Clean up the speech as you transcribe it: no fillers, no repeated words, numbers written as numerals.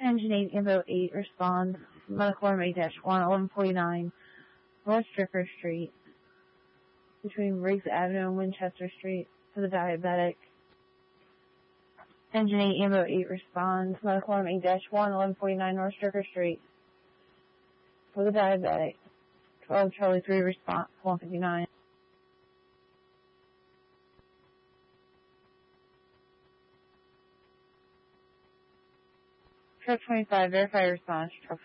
Engine 8, Info 8, respond. Medical Arm 8-1, 1149, North Stricker Street, between Briggs Avenue and Winchester Street, for the diabetic. Engine 8, Info 8, respond. Medical Arm 8-1, 1149, North Stricker Street, for the diabetic. 12 Charlie 3, response, 159. Truck 25, verify response. Truck